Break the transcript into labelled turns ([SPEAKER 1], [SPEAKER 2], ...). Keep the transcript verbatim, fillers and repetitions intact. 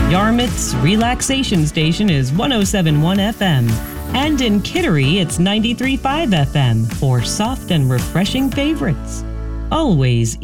[SPEAKER 1] Yarmouth's relaxation station is one oh seven point one F M. And in Kittery, it's ninety-three point five F M for soft and refreshing favorites. Always